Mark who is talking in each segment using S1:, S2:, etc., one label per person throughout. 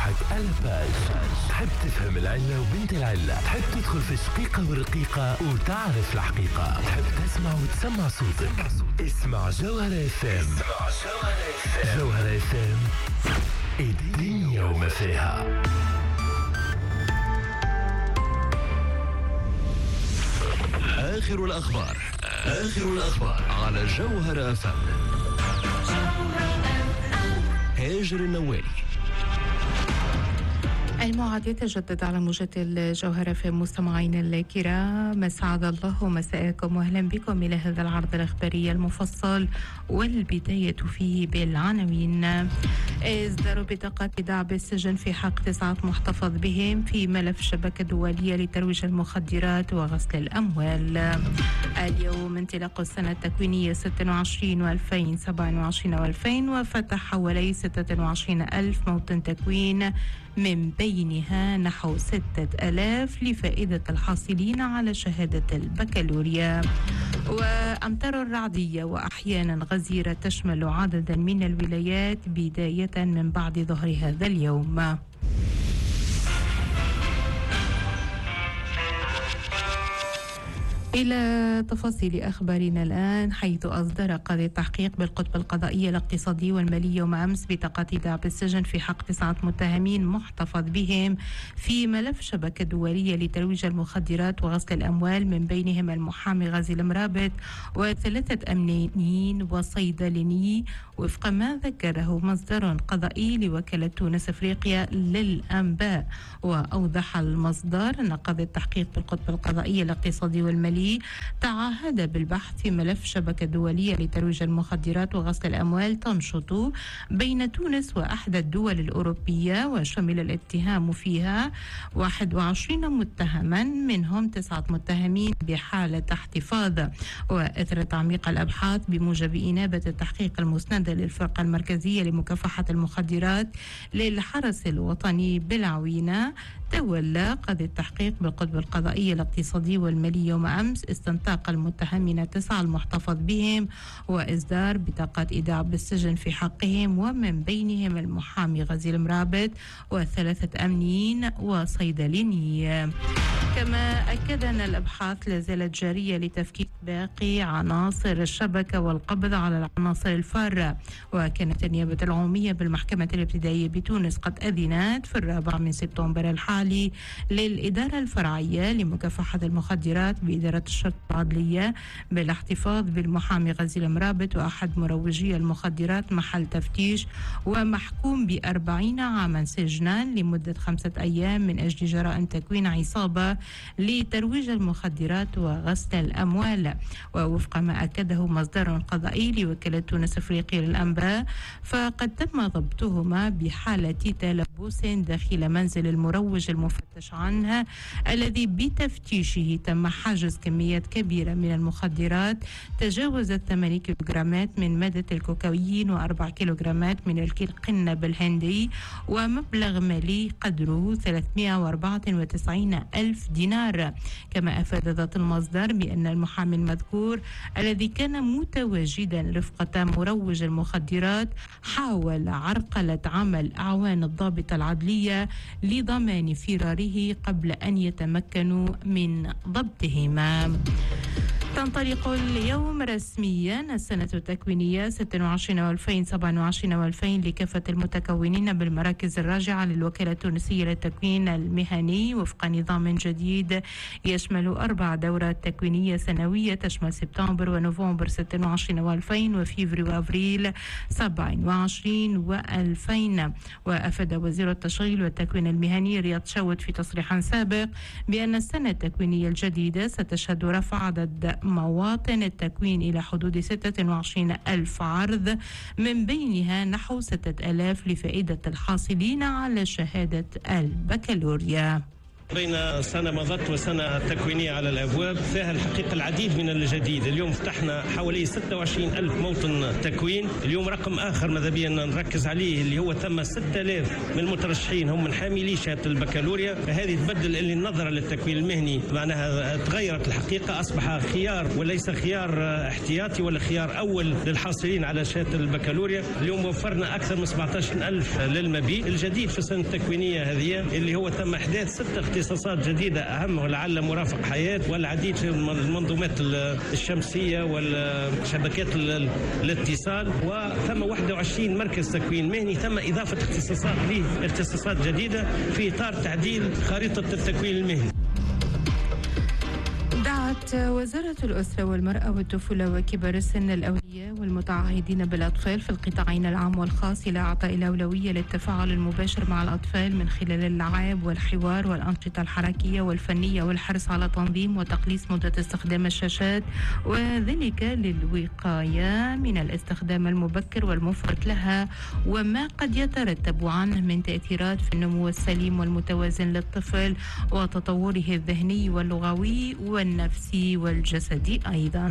S1: روحك على باج. تحب تفهم العلة وبنت العلة، تحب تدخل في الشقيقة والرقيقة وتعرف الحقيقة، تحب تسمع وتسمع صوتك. اسمع جوهرة FM. جوهرة FM، الدنيا وما فيها. آخر الأخبار على جوهرة FM. هاجر النوالي.
S2: الموعد يتجدد على موجة الجوهرة في مستمعين الكرام. أسعد الله مساءكم وأهلا بكم إلى هذا العرض الإخباري المفصل، والبداية فيه بالعناوين. إصدار بطاقة إيداع بالسجن في حق 9 محتفظ بهم في ملف شبكة دولية لترويج المخدرات وغسل الأموال. اليوم انطلاق السنة التكوينية 26 و2027 و2000، وفتح حوالي 26 ألف موطن تكوين، من بينها نحو 6,000 لفائدة الحاصلين على شهادة البكالوريا. وأمطار رعدية وأحيانا غزيرة تشمل عددا من الولايات بداية من بعد ظهر هذا اليوم. إلى تفاصيل أخبارنا الآن، حيث أصدر قاضي التحقيق بالقطب القضائي الاقتصادي والمالي يوم أمس بطاقة إيداع بالسجن في حق 9 متهمين محتفظ بهم في ملف شبكة دولية لترويج المخدرات وغسل الأموال، من بينهم المحامي غازي المرابط و3 أمنيين وصيدلاني، وفق ما ذكره مصدر قضائي لوكالة تونس أفريقيا للأنباء. وأوضح المصدر أن قاضي التحقيق بالقطب القضائي الاقتصادي والمالي تعهد بالبحث في ملف شبكة دولية لترويج المخدرات وغسل الأموال تنشط بين تونس وأحدى الدول الأوروبية، وشمل الاتهام فيها 21 متهما، منهم 9 متهمين بحالة احتفاظ. وإثر تعميق الأبحاث بموجب إنابة التحقيق المسندة للفرقة المركزية لمكافحة المخدرات للحرس الوطني بالعوينة، تولى قاضي التحقيق بالقطب القضائي الاقتصادي والمالي يوم أمس استنطاق المتهمين 9 المحتفظ بهم وإصدار بطاقات إيداع بالسجن في حقهم، ومن بينهم المحامي غازي المرابط و3 أمنيين وصيدلاني. كما أكد أن الأبحاث لازالت جارية لتفكيك باقي عناصر الشبكة والقبض على العناصر الفارة. وكانت النيابة العمومية بالمحكمة الابتدائية بتونس قد أذنت في 4 سبتمبر الحالي للإدارة الفرعية لمكافحة المخدرات بإدارة الشرطة العدلية بالاحتفاظ بالمحامي غازي المرابط وأحد مروجي المخدرات محل تفتيش، ومحكوم ب40 عاما سجنا لمدة 5 أيام من أجل جرائم تكوين عصابة لترويج المخدرات وغسل الأموال. ووفق ما أكده مصدر قضائي لوكالة تونس أفريقيا للأنباء، فقد تم ضبطهما بحالة تلبس داخل منزل المروج المفتش عنه، الذي بتفتيشه تم حجز كميات كبيرة من المخدرات تجاوزت 8 كيلوغرامات من مادة الكوكايين و4 كيلوغرامات من القنب الهندي، ومبلغ مالي قدره 394 ألف دينار. كما أفاد ذات المصدر بأن المحامي المذكور الذي كان متواجدا رفقة مروج المخدرات حاول عرقلة عمل أعوان الضابطة العدلية لضمان فراره قبل أن يتمكنوا من ضبطهما. تنطلق اليوم رسميا السنة التكوينية 26 و2027 و2000 لكافة المتكونين بالمراكز الراجعة للوكالة التونسية للتكوين المهني، وفق نظام جديد يشمل 4 دورات تكوينية سنوية تشمل سبتمبر ونوفمبر 26 و2000 وفيفري وأبريل 27 و2000. وأفاد وزير التشغيل والتكوين المهني رياض شاود في تصريح سابق بأن السنة التكوينية الجديدة ستشهد رفع عدد مواطن التكوين إلى حدود 26 ألف عرض، من بينها نحو 6,000 لفائدة الحاصلين على شهادة البكالوريا.
S3: بين سنة مضت وسنة تكوينية على الأبواب، فيها الحقيقة العديد من الجديد. اليوم فتحنا حوالي 26,000 موطن تكوين. اليوم رقم آخر ماذا بينا نركز عليه اللي هو ثم 6,000 من المترشحين هم من حاملي شهادة البكالوريا. فهذه تبدل اللي النظرة للتكوين المهني معناها تغيرت الحقيقة، أصبح خيار وليس خيار احتياطي ولا خيار أول للحاصلين على شهادة البكالوريا. اليوم وفرنا أكثر من 17,000 للمبيت. الجديد في السنة التكوينية هذه اللي هو تم إحداث 6 اختصاصات جديدة، أهم ولعل مرافق حياة والعديد في المنظومات الشمسية والشبكات الاتصال، وثم 21 مركز تكوين مهني تم إضافة اختصاصات جديدة في إطار تعديل خريطة التكوين المهني.
S2: دعت وزارة الأسرة والمرأة والطفولة وكبار السن الأولياء والمتعهدين بالأطفال في القطاعين العام والخاص إلى إعطاء الأولوية للتفاعل المباشر مع الأطفال من خلال اللعب والحوار والأنشطة الحركية والفنية، والحرص على تنظيم وتقليص مدة استخدام الشاشات، وذلك للوقاية من الاستخدام المبكر والمفرط لها وما قد يترتب عنه من تأثيرات في النمو السليم والمتوازن للطفل وتطوره الذهني واللغوي والنفسي والجسدي أيضا.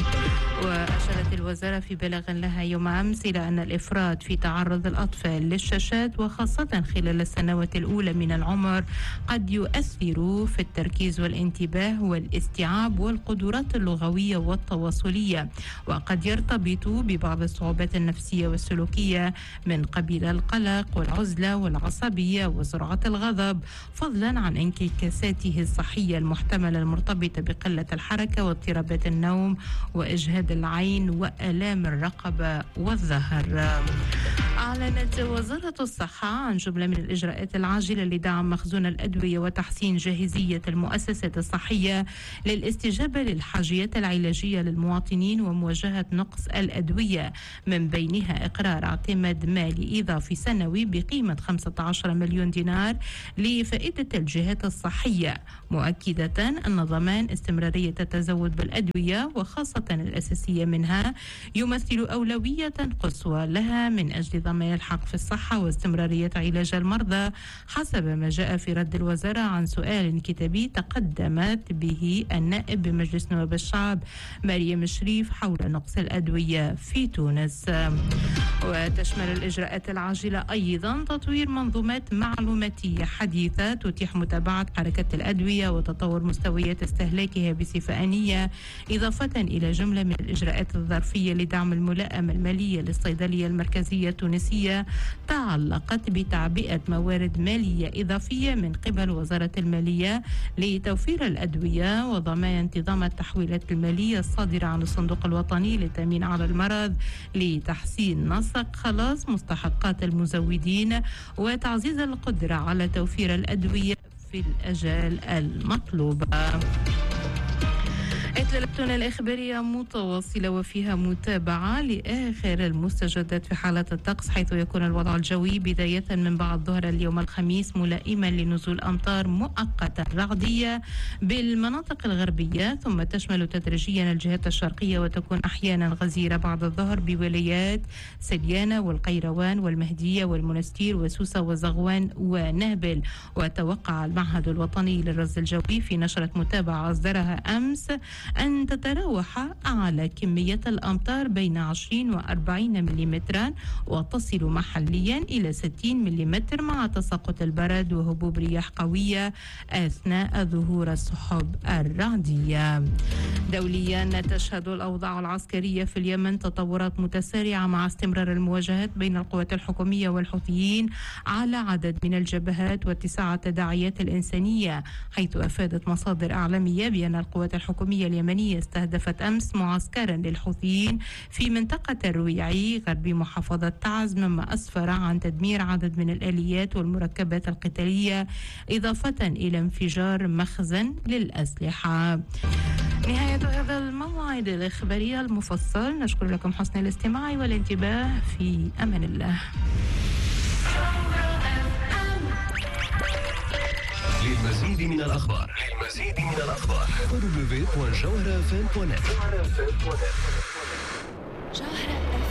S2: وأشارت الوزارة في بلاغ لها يوم أمس إلى أن الإفراط في تعرض الأطفال للشاشات وخاصة خلال السنوات الأولى من العمر قد يؤثر في التركيز والانتباه والاستيعاب والقدرات اللغوية والتواصلية، وقد يرتبط ببعض الصعوبات النفسية والسلوكية من قبيل القلق والعزلة والعصبية وسرعة الغضب، فضلا عن انعكاساته الصحية المحتملة المرتبطة بقلة الحركة واضطرابات النوم وإجهاد العين وآلام الرقبة والظهر. أعلنت وزارة الصحة عن جملة من الإجراءات العاجلة لدعم مخزون الأدوية وتحسين جاهزية المؤسسات الصحية للاستجابة للحاجيات العلاجية للمواطنين ومواجهة نقص الأدوية، من بينها إقرار اعتماد مالي إضافي سنوي بقيمة 15 مليون دينار لفائدة الجهات الصحية، مؤكدة أن ضمان استمرارية التزود بالأدوية وخاصة الأساسية منها يمثل أولوية قصوى لها من أجل ضمان الحق في الصحة واستمرارية علاج المرضى، حسب ما جاء في رد الوزارة عن سؤال كتابي تقدمت به النائب بمجلس نواب الشعب مريم شريف حول نقص الأدوية في تونس. وتشمل الإجراءات العاجلة أيضا تطوير منظومات معلوماتية حديثة تتيح متابعة حركة الأدوية وتطور مستويات استهلاكها بصفة آنية، إضافة إلى جملة من الإجراءات الظرفية لدعم الملائمة المالية للصيدلية المركزية التونسية تعلقت بتعبئة موارد مالية إضافية من قبل وزارة المالية لتوفير الأدوية وضمان انتظام التحويلات المالية الصادرة عن الصندوق الوطني للتأمين على المرض لتحسين نسق خلاص مستحقات المزودين وتعزيز القدرة على توفير الأدوية في الأجال المطلوبة. إطلالتنا الإخبارية متواصلة وفيها متابعة لآخر المستجدات في حالة الطقس، حيث يكون الوضع الجوي بداية من بعد ظهر اليوم الخميس ملائما لنزول أمطار مؤقتة رعدية بالمناطق الغربية، ثم تشمل تدريجيا الجهات الشرقية وتكون أحيانا غزيرة بعد الظهر بولايات سليانة والقيروان والمهدية والمنستير وسوسة وزغوان ونهبل. وتوقع المعهد الوطني للرصد الجوي في نشرة متابعة أصدرها أمس أن تتراوح أعلى كمية الأمطار بين 20 و40 ملم وتصل محليا إلى 60 ملم مع تساقط البرد وهبوب رياح قوية أثناء ظهور السحب الرعدية. دوليا تشهد الأوضاع العسكرية في اليمن تطورات متسارعة مع استمرار المواجهات بين القوات الحكومية والحوثيين على عدد من الجبهات واتساع التداعيات الإنسانية، حيث أفادت مصادر إعلامية بأن القوات الحكومية اليمنية استهدفت أمس معسكرا للحوثيين في منطقة الرويعي غرب محافظة تعز، مما أسفر عن تدمير عدد من الآليات والمركبات القتالية إضافة إلى انفجار مخزن للأسلحة. نهاية هذا الموعد الإخباري المفصل، نشكر لكم حسن الاستماع والانتباه، في أمان الله.
S1: للمزيد من الأخبار www.jawharafm.net.